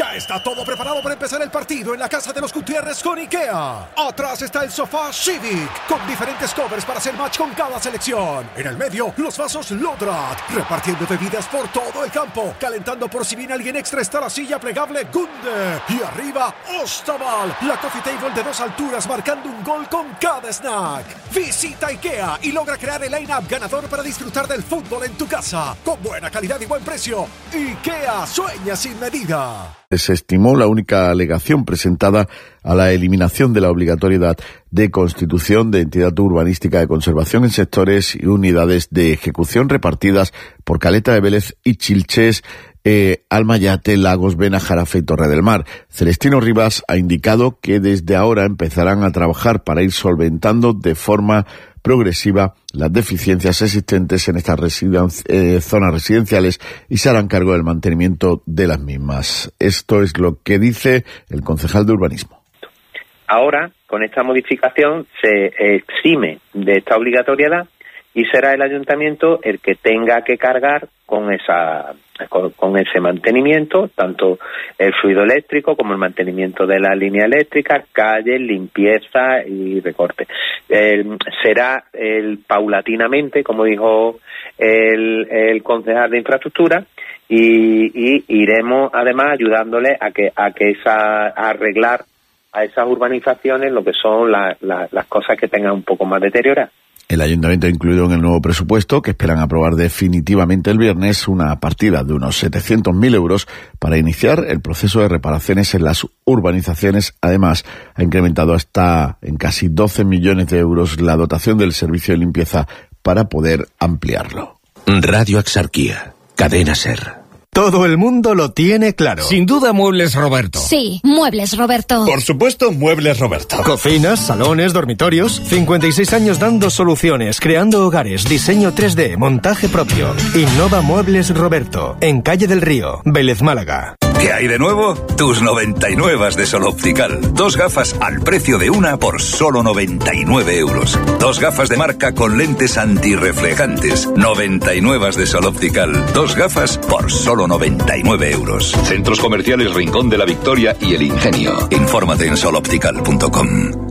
Ya está todo preparado para empezar el partido en la casa de los Gutiérrez con IKEA. Atrás está el sofá Civic, con diferentes covers para hacer match con cada selección. En el medio, los vasos Lodrat, repartiendo bebidas por todo el campo. Calentando por si viene alguien extra está la silla plegable Gunde. Y arriba, Ostaval, la coffee table de 2 alturas marcando un gol con cada snack. Visita IKEA y logra crear el line-up ganador para disfrutar del fútbol en tu casa. Con buena calidad y buen precio. IKEA sueña sin medida. Se estimó la única alegación presentada a la eliminación de la obligatoriedad de constitución de entidad urbanística de conservación en sectores y unidades de ejecución repartidas por Caleta de Vélez y Chilchés, Almayate, Lagos, Benajarafe y Torre del Mar. Celestino Rivas ha indicado que desde ahora empezarán a trabajar para ir solventando de forma progresiva las deficiencias existentes en estas zonas residenciales y se harán cargo del mantenimiento de las mismas. Esto es lo que dice el concejal de urbanismo. Ahora, con esta modificación, se exime de esta obligatoriedad y será el ayuntamiento el que tenga que cargar con ese mantenimiento, tanto el fluido eléctrico como el mantenimiento de la línea eléctrica, calles, limpieza y recorte. Será paulatinamente, como dijo el concejal de infraestructura, y iremos además ayudándole a arreglar a esas urbanizaciones lo que son las cosas que tengan un poco más deterioradas. El ayuntamiento ha incluido en el nuevo presupuesto, que esperan aprobar definitivamente el viernes, una partida de unos 700.000 euros para iniciar el proceso de reparaciones en las urbanizaciones. Además, ha incrementado hasta en casi 12 millones de euros la dotación del servicio de limpieza para poder ampliarlo. Radio Axarquía, Cadena SER. Todo el mundo lo tiene claro. Sin duda, Muebles Roberto. Sí, Muebles Roberto. Por supuesto, Muebles Roberto. Cocinas, salones, dormitorios. 56 años dando soluciones, creando hogares, diseño 3D, montaje propio. Innova Muebles Roberto, en Calle del Río, Vélez, Málaga. ¿Qué hay de nuevo? Tus 99 de Sol Optical. 2 gafas al precio de una por solo 99 euros. 2 gafas de marca con lentes antirreflejantes. 99 de Sol Optical. 2 gafas por solo 99 euros. Centros comerciales Rincón de la Victoria y El Ingenio. Infórmate en soloptical.com.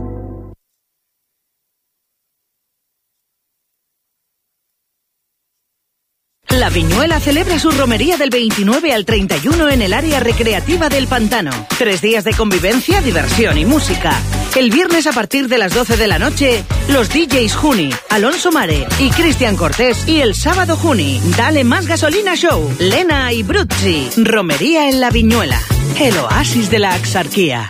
La Viñuela celebra su romería del 29 al 31 en el área recreativa del Pantano. 3 días de convivencia, diversión y música. El viernes a partir de las 12 de la noche, los DJs Juni, Alonso Mare y Cristian Cortés. Y el sábado Juni, Dale Más Gasolina Show, Lena y Bruzzi. Romería en La Viñuela, el oasis de la Axarquía.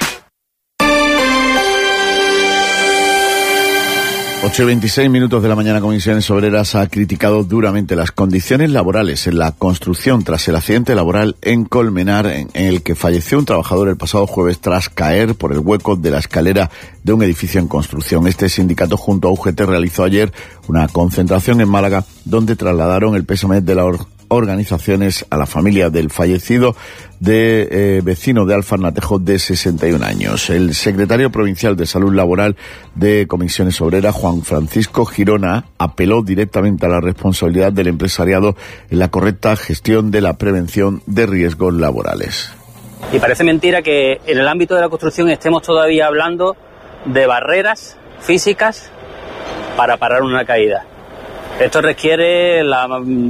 8:26 de la mañana. Comisiones Obreras ha criticado duramente las condiciones laborales en la construcción tras el accidente laboral en Colmenar, en el que falleció un trabajador el pasado jueves tras caer por el hueco de la escalera de un edificio en construcción. Este sindicato junto a UGT realizó ayer una concentración en Málaga donde trasladaron el pésame de las organizaciones a la familia del fallecido vecino de Alfarnatejo de 61 años. El secretario provincial de Salud Laboral de Comisiones Obreras, Juan Francisco Girona, apeló directamente a la responsabilidad del empresariado en la correcta gestión de la prevención de riesgos laborales. Y parece mentira que en el ámbito de la construcción estemos todavía hablando de barreras físicas para parar una caída. Esto requiere la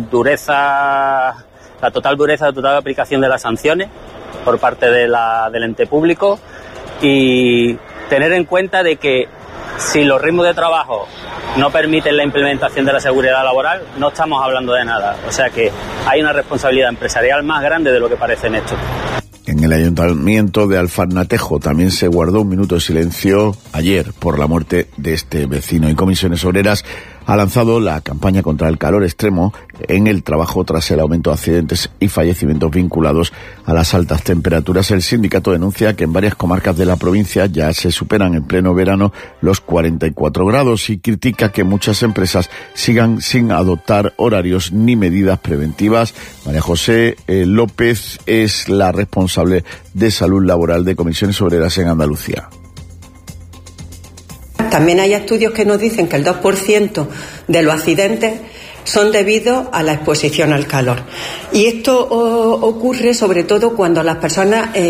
total aplicación de las sanciones por parte del ente público y tener en cuenta de que si los ritmos de trabajo no permiten la implementación de la seguridad laboral, no estamos hablando de nada. O sea que hay una responsabilidad empresarial más grande de lo que parece en esto. En el ayuntamiento de Alfarnatejo también se guardó un minuto de silencio ayer por la muerte de este vecino. Y Comisiones Obreras ha lanzado la campaña contra el calor extremo en el trabajo tras el aumento de accidentes y fallecimientos vinculados a las altas temperaturas. El sindicato denuncia que en varias comarcas de la provincia ya se superan en pleno verano los 44 grados y critica que muchas empresas sigan sin adoptar horarios ni medidas preventivas. María José López es la responsable de Salud Laboral de Comisiones Obreras en Andalucía. También hay estudios que nos dicen que el 2% de los accidentes son debidos a la exposición al calor. Y esto ocurre sobre todo cuando las personas